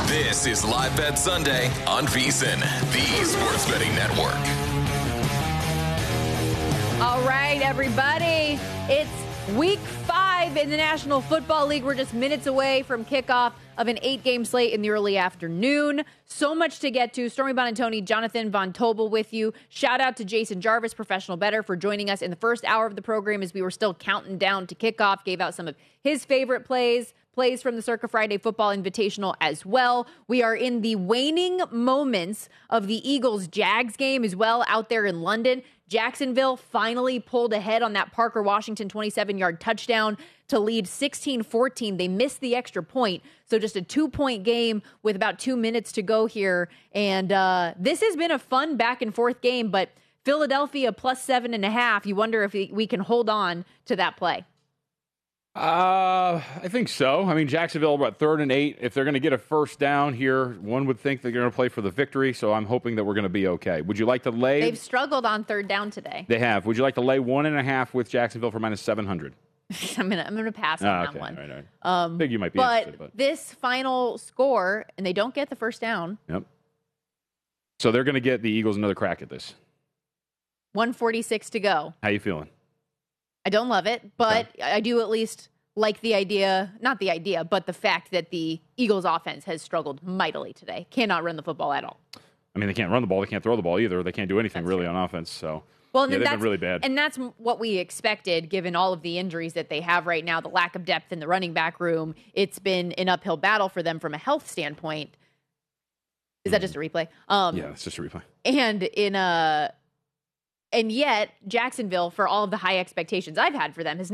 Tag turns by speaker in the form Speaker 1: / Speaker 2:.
Speaker 1: This is Live Bet Sunday on VSiN, the Sports Betting Network.
Speaker 2: All right, everybody. It's week 5 in the National Football League. We're just minutes away from kickoff of an 8-game slate in the early afternoon. So much to get to. Stormy Buonantony, Jonathan Von Tobel with you. Shout out to Jason Jarvis, professional bettor, for joining us in the first hour of the program as we were still counting down to kickoff. Gave out some of his favorite plays from the Circa Friday Football Invitational as well. We are in the waning moments of the Eagles-Jags game as well out there in London. Jacksonville finally pulled ahead on that Parker Washington 27-yard touchdown to lead 16-14. They missed the extra point, so just a 2-point game with about 2 minutes to go here. And this has been a fun back-and-forth game, but Philadelphia plus 7.5, you wonder if we can hold on to that play.
Speaker 3: I think so. I mean, Jacksonville, about 3rd and 8. If they're going to get a first down here, one would think they're going to play for the victory, so I'm hoping that we're going to be okay. Would you like to lay?
Speaker 2: They've struggled on 3rd down today.
Speaker 3: They have. Would you like to lay 1.5 with Jacksonville for minus 700?
Speaker 2: I'm gonna pass on that one.
Speaker 3: All right. I think you might be interested. But
Speaker 2: this final score, and they don't get the first down.
Speaker 3: Yep. So they're going to get the Eagles another crack at this.
Speaker 2: 1:46 to go.
Speaker 3: How you feeling?
Speaker 2: I don't love it, but I do at least like the idea, not the idea, but the fact that the Eagles offense has struggled mightily today. Cannot run the football at all.
Speaker 3: I mean, they can't run the ball. They can't throw the ball either. They can't do anything really on offense. So,
Speaker 2: well,
Speaker 3: they've been really bad.
Speaker 2: And that's what we expected, given all of the injuries that they have right now, the lack of depth in the running back room. It's been an uphill battle for them from a health standpoint. Is that just a replay?
Speaker 3: Yeah, it's just a replay.
Speaker 2: And yet, Jacksonville, for all of the high expectations I've had for them, has